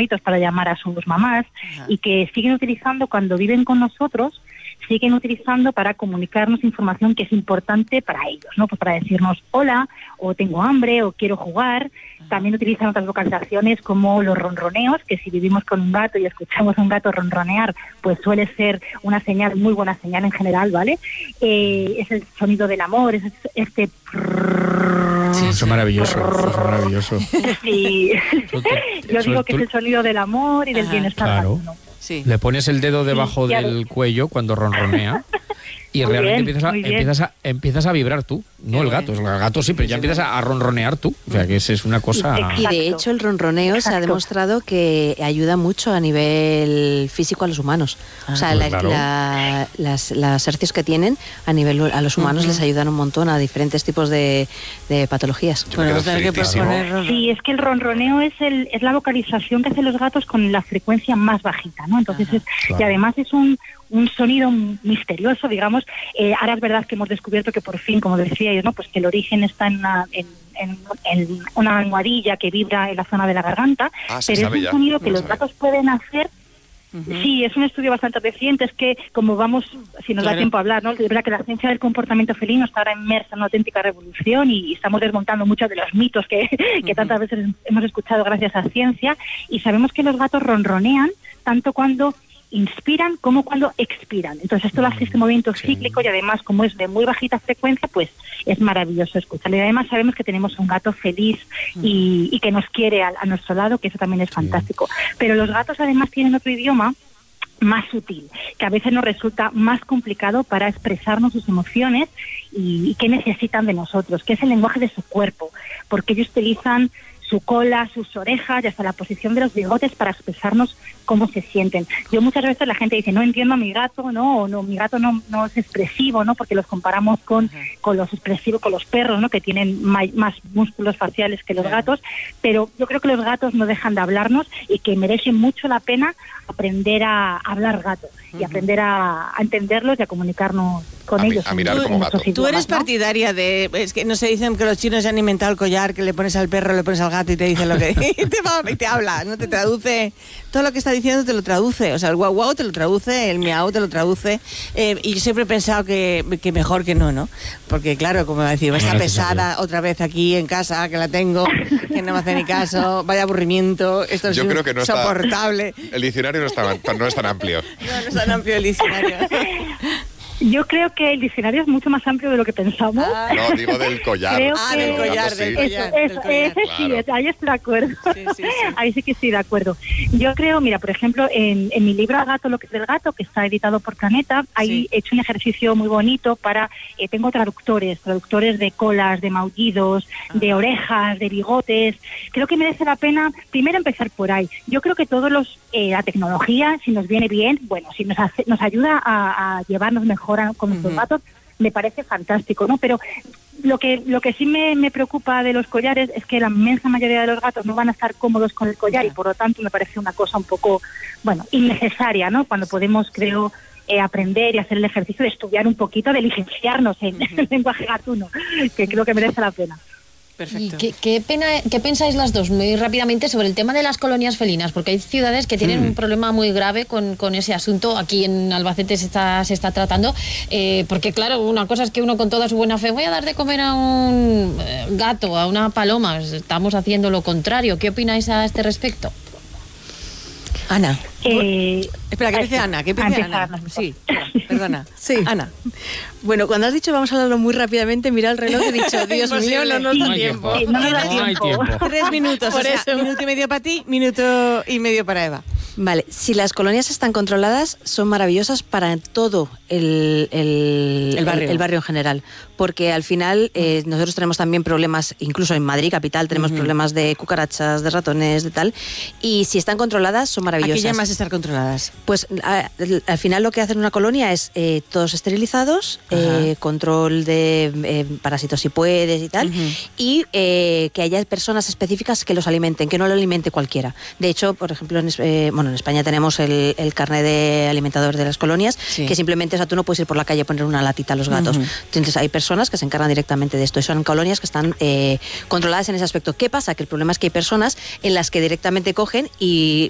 bonitos para llamar a sus mamás y que siguen utilizando cuando viven con nosotros, siguen utilizando para comunicarnos información que es importante para ellos, ¿no? Pues para decirnos hola, o tengo hambre, o quiero jugar. También utilizan otras vocalizaciones como los ronroneos, que si vivimos con un gato y escuchamos a un gato ronronear, pues suele ser una señal, muy buena señal en general, ¿vale? Es el sonido del amor, es este... Sí, eso es maravilloso, eso es maravilloso. Sí, yo digo que es el sonido del amor y del bienestar. Claro. ¿No? Sí. Le pones el dedo debajo del cuello cuando ronronea y muy realmente bien, empiezas a vibrar tú, no el gato. El gato sí, pero ya empiezas a ronronear tú. O sea, que es una cosa... Y de hecho el ronroneo se ha demostrado que ayuda mucho a nivel físico a los humanos. O sea, pues las hercios que tienen a nivel a los humanos les ayudan un montón a diferentes tipos de patologías. Sí, es que el ronroneo es la vocalización que hacen los gatos con la frecuencia más bajita, ¿no? Entonces y además es un sonido misterioso, digamos. Ahora es verdad que hemos descubierto que por fin, como decía, ¿no? Pues que el origen está en una almohadilla que vibra en la zona de la garganta, pero es un sonido que los gatos pueden hacer. Sí, es un estudio bastante reciente, es que como vamos, si nos da tiempo a hablar, ¿no? Es verdad que la ciencia del comportamiento felino está ahora inmersa en una auténtica revolución y estamos desmontando muchos de los mitos que tantas veces hemos escuchado gracias a ciencia, y sabemos que los gatos ronronean tanto cuando inspiran como cuando expiran. Entonces esto lo hace este movimiento cíclico y además como es de muy bajita frecuencia, pues es maravilloso escucharlo. Y además sabemos que tenemos un gato feliz y que nos quiere a nuestro lado, que eso también es fantástico. Pero los gatos además tienen otro idioma más sutil, que a veces nos resulta más complicado para expresarnos sus emociones y qué necesitan de nosotros, que es el lenguaje de su cuerpo, porque ellos utilizan su cola, sus orejas y hasta la posición de los bigotes para expresarnos cómo se sienten. Yo muchas veces la gente dice, no entiendo a mi gato, no, mi gato no es expresivo, ¿no? Porque los comparamos con los expresivos, con los perros, ¿no? Que tienen más músculos faciales que los gatos, pero yo creo que los gatos no dejan de hablarnos y que merece mucho la pena aprender a hablar gato y aprender a entenderlos y a comunicarnos con ellos. A mirar como gato. Tú eres partidaria de... Es que no se dicen que los chinos ya han inventado el collar, que le pones al perro, le pones al gato y te dice lo que... y te habla, ¿no? Te traduce... Todo lo que está diciendo te lo traduce. O sea, el guau guau te lo traduce, el miau te lo traduce. Y yo siempre he pensado que mejor que no, ¿no? Porque claro, como va a decir, está pesada otra vez aquí en casa, que la tengo, que no me hace ni caso, vaya aburrimiento, esto es insoportable. El diccionario no es tan amplio. No es tan amplio el diccionario. Yo creo que el diccionario es mucho más amplio de lo que pensamos. No, digo del collar. Del collar. Sí, ahí estoy de acuerdo. Sí. Ahí sí que estoy de acuerdo. Yo creo, mira, por ejemplo, en mi libro A Gato, lo que es del gato, que está editado por Planeta, ahí he hecho un ejercicio muy bonito para... tengo traductores de colas, de maullidos, de orejas, de bigotes. Creo que merece la pena, primero, empezar por ahí. Yo creo que la tecnología, si nos viene bien, bueno, si nos ayuda a llevarnos mejor con nuestros gatos, me parece fantástico, ¿no? Pero lo que sí me preocupa de los collares es que la inmensa mayoría de los gatos no van a estar cómodos con el collar y por lo tanto me parece una cosa un poco, innecesaria, ¿no? Cuando podemos, creo, aprender y hacer el ejercicio de estudiar un poquito, de licenciarnos en el lenguaje gatuno, que creo que merece la pena. Perfecto. ¿Y qué pensáis las dos muy rápidamente sobre el tema de las colonias felinas? Porque hay ciudades que tienen un problema muy grave con ese asunto. Aquí en Albacete se está tratando. Porque claro, una cosa es que uno con toda su buena fe, voy a dar de comer a un gato, a una paloma. Estamos haciendo lo contrario. ¿Qué opináis a este respecto? Ana. Espera, ¿qué dice Ana? Sí, perdona. Sí. Ana. Bueno, cuando has dicho vamos a hablarlo muy rápidamente, mira el reloj y he dicho, Dios mío, no nos da tiempo. No hay tiempo. 3 minutos, por eso. Minuto y medio para ti, minuto y medio para Eva. Vale, si las colonias están controladas, son maravillosas para todo el barrio en general. Porque al final nosotros tenemos también problemas, incluso en Madrid capital tenemos problemas de cucarachas, de ratones, de tal. Y si están controladas, son maravillosas. ¿A qué llamas estar controladas? Pues al final lo que hace una colonia es todos esterilizados, control de parásitos si puedes y tal, y que haya personas específicas que los alimenten, que no lo alimente cualquiera. De hecho, por ejemplo, en España tenemos el carnet de alimentador de las colonias, que simplemente, o sea, tú no puedes ir por la calle a poner una latita a los gatos. Entonces hay personas que se encargan directamente de esto y son colonias que están controladas en ese aspecto. ¿Qué pasa? Que el problema es que hay personas en las que directamente cogen y